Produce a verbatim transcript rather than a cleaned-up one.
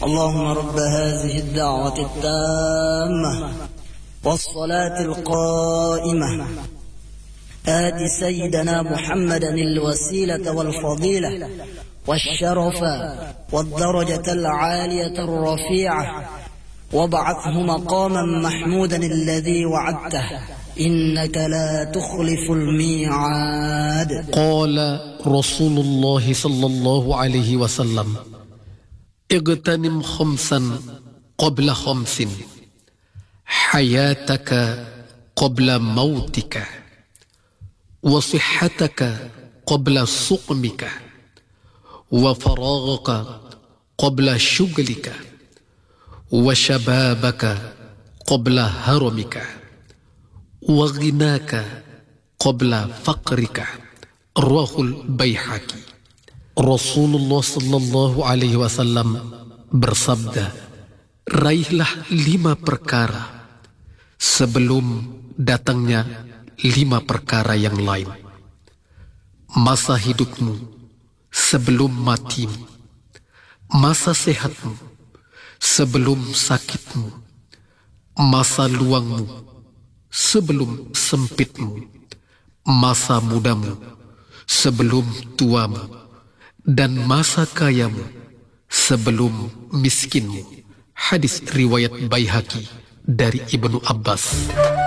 اللهم رب هذه الدعوة التامة والصلاة القائمة آت سيدنا محمدا الوسيلة والفضيلة والشرف والدرجة العالية الرفيعة وابعثه مقاما محمودا الذي وعدته إنك لا تخلف الميعاد. قال رسول الله صلى الله عليه وسلم: اغتنم خمسا قبل خمس، حياتك قبل موتك، وصحتك قبل سقمك، وفراغك قبل شغلك، وشبابك قبل هرمك، وغناك قبل فقرك. رواه البيهقي. Rasulullah sallallahu alaihi wasallam bersabda, raihlah lima perkara sebelum datangnya lima perkara yang lain. Masa hidupmu sebelum matimu, masa sehatmu sebelum sakitmu, masa luangmu sebelum sempitmu, masa mudamu sebelum tuamu, dan masa kayamu sebelum miskinmu. Hadis riwayat Baihaqi dari Ibnu Abbas.